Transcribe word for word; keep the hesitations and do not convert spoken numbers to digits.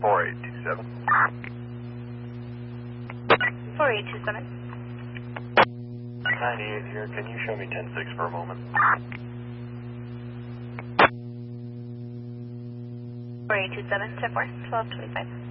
four eight two seven. four eight two seven. ninety-eight here. Can you show me ten six for a moment? four eight two seven, ten four, twelve twenty-five.